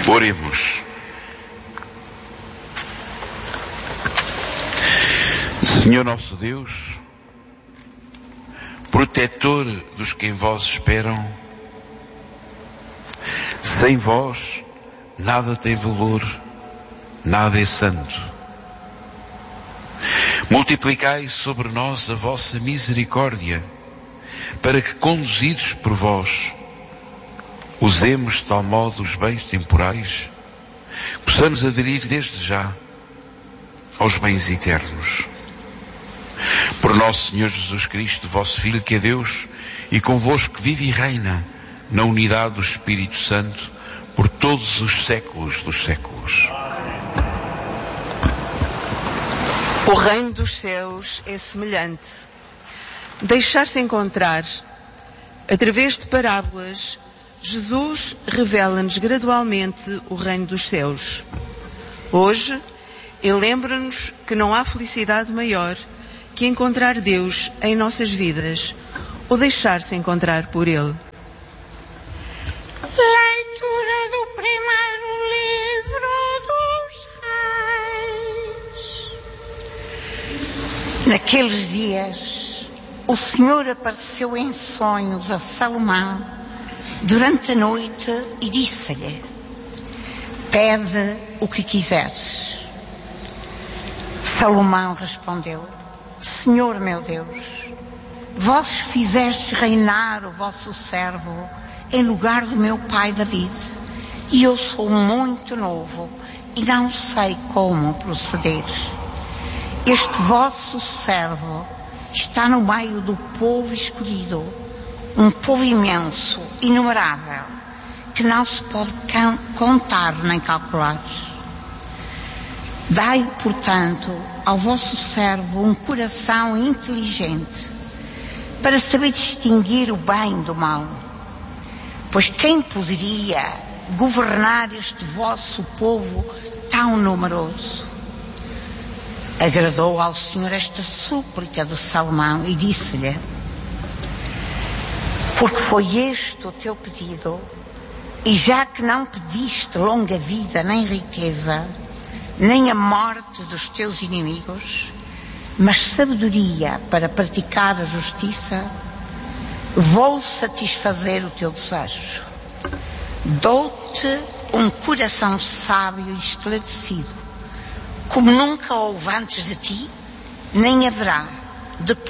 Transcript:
Oremos. Senhor nosso Deus, protetor dos que em vós esperam, sem vós nada tem valor, nada é santo. Multiplicai sobre nós a vossa misericórdia, para que, conduzidos por vós, usemos de tal modo os bens temporais, possamos aderir desde já aos bens eternos. Por nosso Senhor Jesus Cristo, vosso Filho, que é Deus, e convosco vive e reina na unidade do Espírito Santo, por todos os séculos dos séculos. O reino dos céus é semelhante. Deixar-se encontrar. Através de parábolas, Jesus revela-nos gradualmente o reino dos céus. Hoje, Ele lembra-nos que não há felicidade maior que encontrar Deus em nossas vidas ou deixar-se encontrar por Ele. Leitura do primeiro livro dos Reis. Naqueles dias, o Senhor apareceu em sonhos a Salomão durante a noite e disse-lhe: pede o que quiseres. Salomão respondeu: Senhor meu Deus, vós fizestes reinar o vosso servo em lugar do meu pai David, e eu sou muito novo e não sei como proceder. Este vosso servo está no meio do povo escolhido, um povo imenso, inumerável, que não se pode contar nem calcular. Dai, portanto, ao vosso servo um coração inteligente, para saber distinguir o bem do mal. Pois quem poderia governar este vosso povo tão numeroso? Agradou ao Senhor esta súplica de Salomão e disse-lhe: porque foi este o teu pedido, e já que não pediste longa vida nem riqueza, nem a morte dos teus inimigos, mas sabedoria para praticar a justiça, vou satisfazer o teu desejo. Dou-te um coração sábio e esclarecido, como nunca houve antes de ti, nem haverá depois